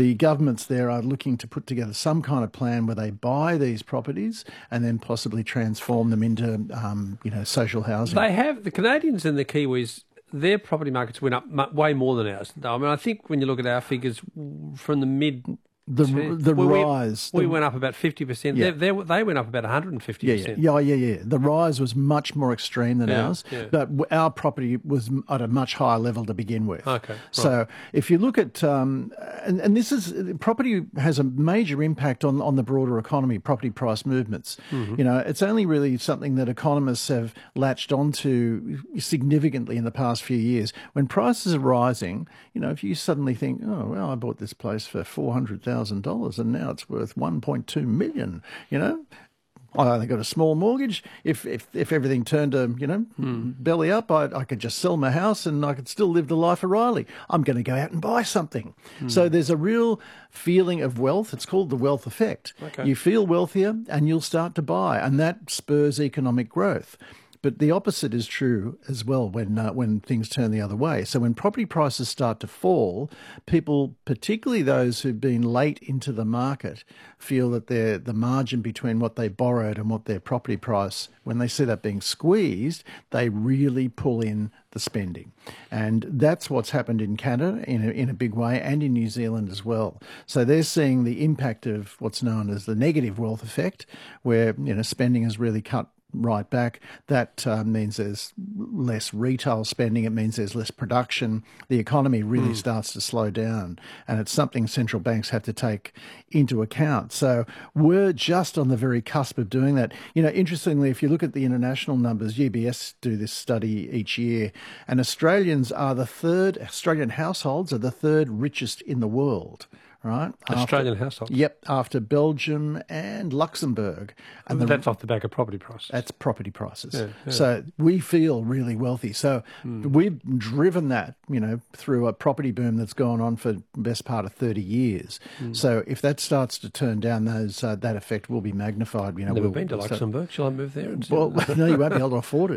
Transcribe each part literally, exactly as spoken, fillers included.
the governments there are looking to put together some kind of plan where they buy these properties and then possibly transform them into, um, you know, social housing. They have, the Canadians and the Kiwis, their property markets went up mu- way more than ours. I mean, I think when you look at our figures from the mid... The the we, rise. We the, went up about fifty percent. Yeah. They, they, they went up about one hundred fifty percent. Yeah, yeah, yeah, yeah. The rise was much more extreme than Yeah, ours, yeah. but w- our property was m- at a much higher level to begin with. Okay, right. So if you look at, um, and, and this is, property has a major impact on, on the broader economy, property price movements. Mm-hmm. You know, it's only really something that economists have latched onto significantly in the past few years. When prices are rising, you know, if you suddenly think, oh, well, I bought this place for four hundred thousand dollars and now it's worth one point two million dollars, you know. I only got a small mortgage. If if, if everything turned to, you know, Hmm. belly up, I, I could just sell my house and I could still live the life of Riley. I'm going to go out and buy something. Hmm. So there's a real feeling of wealth. It's called the wealth effect. Okay. You feel wealthier and you'll start to buy, and that spurs economic growth. But the opposite is true as well when uh, when things turn the other way. So when property prices start to fall, people, particularly those who've been late into the market, feel that their the margin between what they borrowed and what their property price, when they see that being squeezed, they really pull in the spending. And that's what's happened in Canada in a, in a big way, and in New Zealand as well. So they're seeing the impact of what's known as the negative wealth effect, where, you know, spending has really cut right back. That uh, means there's less retail spending. It means there's less production. The economy really mm. starts to slow down, and it's something central banks have to take into account. So we're just on the very cusp of doing that. You know, interestingly, if you look at the international numbers, U B S do this study each year, and Australians are the third, Australian households are the third richest in the world. Right, Australian after, households. Yep, after Belgium and Luxembourg, and the, that's off the back of property prices. That's property prices. Yeah, yeah. So we feel really wealthy. So mm. we've driven that, you know, through a property boom that's gone on for the best part of thirty years. Mm. So if that starts to turn down, those uh, that effect will be magnified. You know, never we'll, been to we'll Luxembourg. Shall I move there? And see well, no, you won't be able to afford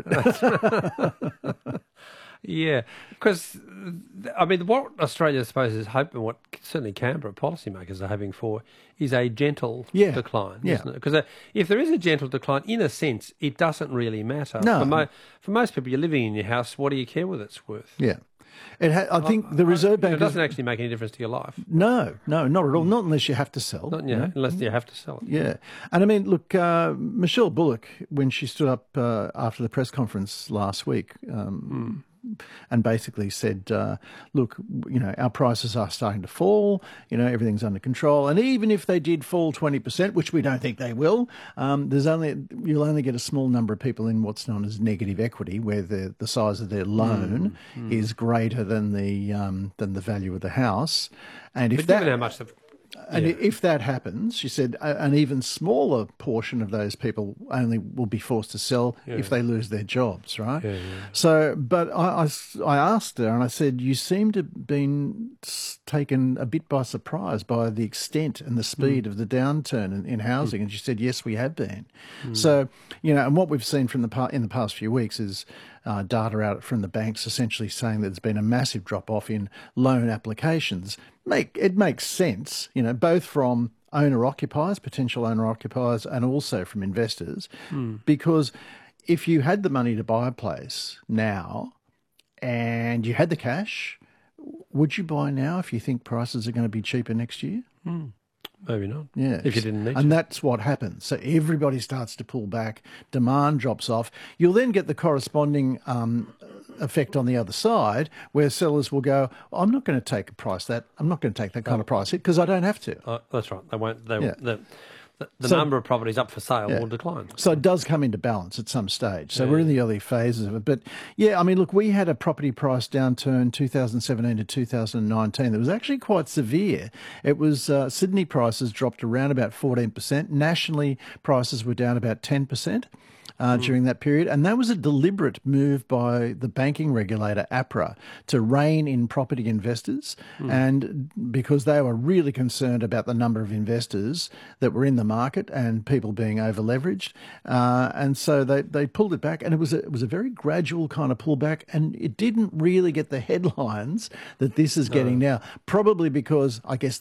it. Yeah, because, I mean, what Australia, I suppose, is hoping, what certainly Canberra policymakers are hoping for, is a gentle yeah. decline, yeah. isn't it? Because uh, if there is a gentle decline, in a sense, it doesn't really matter. No. For, mo- for most people, you're living in your house, what do you care what it's worth? Yeah. It ha- I think I, the Reserve Bank... It doesn't actually make any difference to your life. No, no, not at all. Not unless you have to sell. Not, yeah, you know? Unless you have to sell it. Yeah. And I mean, look, uh, Michelle Bullock, when she stood up uh, after the press conference last week... Um, mm. and basically said, uh, look, you know, our prices are starting to fall, you know, everything's under control. And even if they did fall twenty percent, which we don't think they will, um, there's only you'll only get a small number of people in what's known as negative equity, where the, the size of their loan mm, mm. is greater than the um, than the value of the house. And if but that, given how much the And yeah. if that happens, she said, an even smaller portion of those people only will be forced to sell yeah. if they lose their jobs, right? Yeah, yeah. So, but I, I, I asked her and I said, you seem to have been taken a bit by surprise by the extent and the speed mm. of the downturn in, in housing. Mm. And she said, yes, we have been. Mm. So, you know, and what we've seen from the par- in the past few weeks is Uh, data out from the banks essentially saying that there's been a massive drop-off in loan applications. Make It makes sense, you know, both from owner-occupiers, potential owner-occupiers, and also from investors, mm. because if you had the money to buy a place now and you had the cash, would you buy now if you think prices are going to be cheaper next year? Mm. Maybe not. Yeah. If you didn't need And to. that's what happens. So everybody starts to pull back, demand drops off. You'll then get the corresponding um, effect on the other side where sellers will go, I'm not going to take a price that, I'm not going to take that kind oh. of price hit because I don't have to. Oh, that's right. They won't, they, yeah. the, the, the so, number of properties up for sale yeah. will decline. So it does come into balance at some stage. So yeah. we're in the early phases of it. But yeah, I mean, look, we had a property price downturn two thousand seventeen to two thousand nineteen that was actually quite severe. It was uh, Sydney prices dropped around about fourteen percent. Nationally, prices were down about ten percent. Uh, mm. during that period. And that was a deliberate move by the banking regulator, APRA, to rein in property investors. Mm. And because they were really concerned about the number of investors that were in the market and people being over-leveraged. Uh, and so they, they pulled it back. And it was, a, it was a very gradual kind of pullback. And it didn't really get the headlines that this is getting no. now. Probably because, I guess,